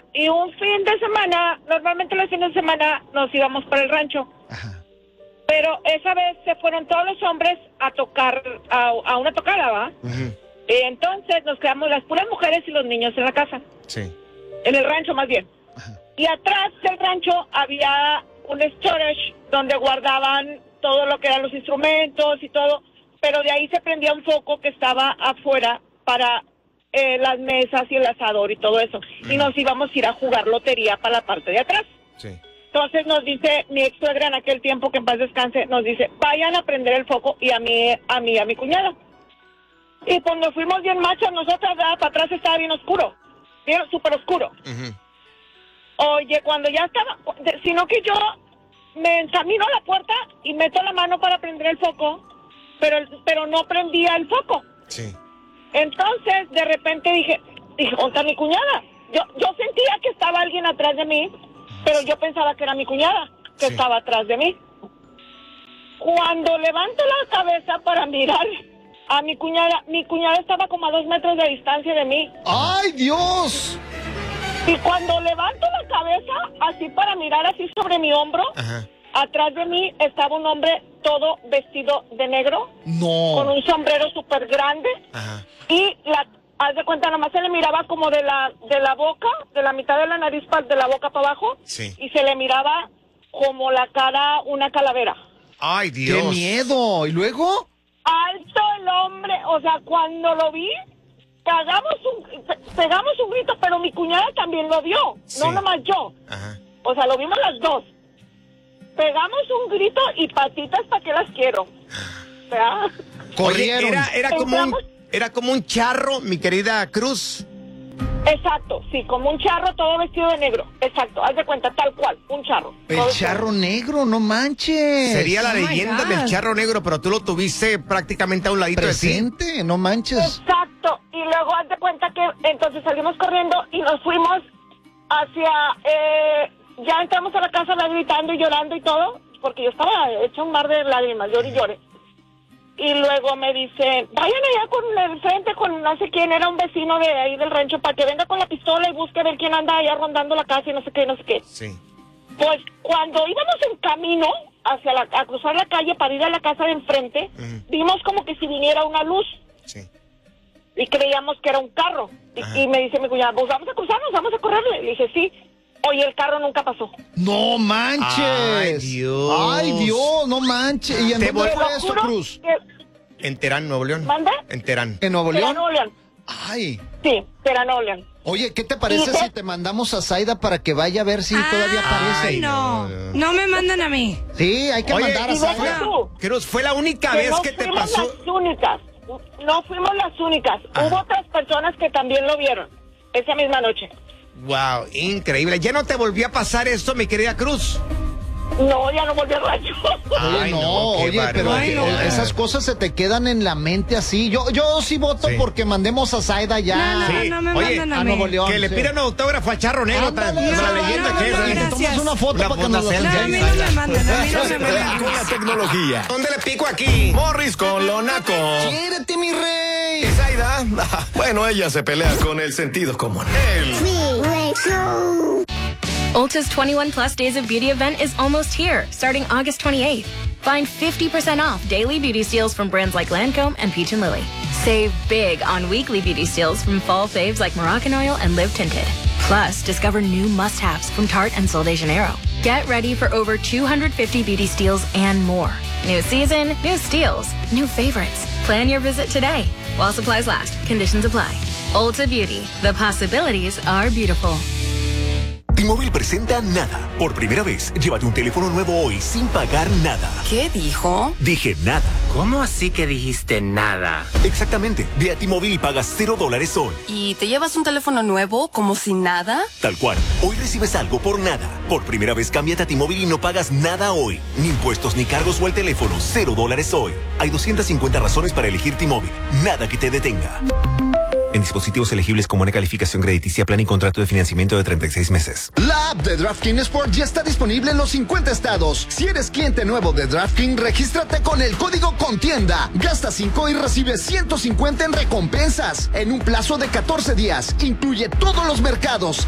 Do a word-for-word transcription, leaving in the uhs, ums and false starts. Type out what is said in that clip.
y un fin de semana, normalmente los fines de semana nos íbamos para el rancho. Ajá. Pero esa vez se fueron todos los hombres a tocar, a, a una tocada, ¿va? Uh-huh. Y entonces nos quedamos las puras mujeres y los niños en la casa. Sí. En el rancho, más bien. Ajá. Y atrás del rancho había un storage donde guardaban todo lo que eran los instrumentos y todo, pero de ahí se prendía un foco que estaba afuera para eh, las mesas y el asador y todo eso. Uh-huh. Y nos íbamos a ir a jugar lotería para la parte de atrás. Sí. Entonces nos dice mi ex suegra en aquel tiempo, que en paz descanse, nos dice, vayan a prender el foco, y a mí, a mí, a mi cuñada. Y pues nos fuimos bien machas, nosotras, ¿verdad? Para atrás estaba bien oscuro, bien súper oscuro. Uh-huh. Oye, cuando ya estaba, sino que yo me encamino a la puerta y meto la mano para prender el foco, pero pero no prendía el foco. Sí. Entonces, de repente dije, dije, ¿dónde está mi cuñada? Yo, yo sentía que estaba alguien atrás de mí, pero yo pensaba que era mi cuñada, que sí. estaba atrás de mí. Cuando levanto la cabeza para mirar a mi cuñada, mi cuñada estaba como a dos metros de distancia de mí. ¡Ay, Dios! Y cuando levanto la cabeza, así para mirar así sobre mi hombro, ajá, atrás de mí estaba un hombre todo vestido de negro. No. Con un sombrero súper grande. Ajá. Y la, haz de cuenta, nomás se le miraba como de la, de la boca, de la mitad de la nariz, pa, de la boca para abajo. Sí. Y se le miraba como la cara, una calavera. ¡Ay, Dios! ¡Qué miedo! ¿Y luego? Alto el hombre, o sea, cuando lo vi, pegamos un, pegamos un grito, pero mi cuñada también lo vio, sí. no nomás yo. Ajá. O sea, lo vimos las dos. Pegamos un grito y patitas, ¿para qué las quiero? O sea, corrieron. Era, era, como un, era como un charro, mi querida Cruz. Exacto, sí, como un charro todo vestido de negro. Exacto, haz de cuenta, tal cual, un charro. El charro negro, no manches. Sería la oh leyenda del charro negro, pero tú lo tuviste prácticamente a un ladito presente, de ti. No manches. Exacto, y luego haz de cuenta que entonces salimos corriendo y nos fuimos hacia, eh, ya entramos a la casa gritando y llorando y todo, porque yo estaba hecha un mar de lágrimas, lloré y lloré. Y luego me dice, vayan allá con el frente, con no sé quién, era un vecino de ahí del rancho, para que venga con la pistola y busque a ver quién anda allá rondando la casa y no sé qué, no sé qué. Sí. Pues cuando íbamos en camino hacia la, a cruzar la calle para ir a la casa de enfrente, uh-huh, vimos como que si viniera una luz. Sí. Y creíamos que era un carro. Y, y me dice mi cuñada, pues vamos a cruzarnos, vamos a correrle. Le dije, sí. Oye, el carro nunca pasó. ¡No manches! ¡Ay, Dios! ¡Ay, Dios! ¡No manches! ¿Y en dónde fue esto, Cruz? Que... En Terán, Nuevo León. ¿Manda? En Terán. ¿En Nuevo León? Terán, Nuevo León. ¡Ay! Sí, Terán, Nuevo León. Oye, ¿qué te parece si te mandamos a Zaida para que vaya a ver si ah, todavía aparece? Ay, no. no, no me mandan a mí. Sí, hay que Oye, mandar a Zaida. Cruz, ¿fue la única que vez no que te pasó? Las únicas. No fuimos las únicas. Ajá. Hubo otras personas que también lo vieron esa misma noche. Wow, increíble. ¿Ya no te volvió a pasar esto, mi querida Cruz? No, ya no volvió al rancho. Ay, no, no oye, pero Ay, no. esas cosas se te quedan en la mente así. Yo yo sí voto sí. porque mandemos a Zaida ya. No, no, sí. no me oye, mandan a, a Nuevo León. Que sí. le pidan un autógrafo a Charro Negro. Ándale, no, la leyenda no, que no, es. No, tomas una foto una para que nos lo No, a mí no me mandan, a mí no me mandan. Con la tecnología. ¿Dónde le pico aquí? Morris con lo naco. ¡Quiérete, mi rey! ¿Y Zaida? Bueno, ella se pelea con el sentido común. El... Ulta's twenty-one plus Days of Beauty event is almost here, starting August twenty-eighth. Find fifty percent off daily beauty steals from brands like Lancome and Peach and Lily. Save big on weekly beauty steals from fall faves like Moroccan Oil and Live Tinted. Plus, discover new must-haves from Tarte and Sol de Janeiro. Get ready for over two hundred fifty beauty steals and more. New season, new steals, new favorites. Plan your visit today. While supplies last, conditions apply. Ulta Beauty, the possibilities are beautiful. T-Mobile presenta Nada. Por primera vez, llévate un teléfono nuevo hoy sin pagar nada. ¿Qué dijo? Dije nada. ¿Cómo así que dijiste nada? Exactamente. Ve a T-Mobile y pagas cero dólares hoy. ¿Y te llevas un teléfono nuevo como si nada? Tal cual. Hoy recibes algo por nada. Por primera vez, cámbiate a T-Mobile y no pagas nada hoy. Ni impuestos, ni cargos o el teléfono. Cero dólares hoy. Hay doscientas cincuenta razones para elegir T-Mobile. Nada que te detenga. En dispositivos elegibles con buena calificación crediticia, plan y contrato de financiamiento de treinta y seis meses. La app de DraftKings Sport ya está disponible en los cincuenta estados. Si eres cliente nuevo de DraftKings, regístrate con el código CONTIENDA. Gasta cinco y recibe ciento cincuenta en recompensas en un plazo de catorce días. Incluye todos los mercados.